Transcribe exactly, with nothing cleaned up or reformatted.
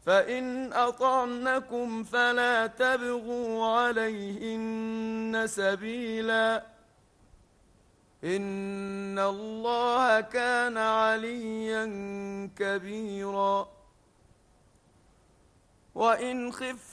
فإن أطعنكم فلا تبغوا عليهن سبيلا إن الله كان عليا كبيرا. وإن خفتم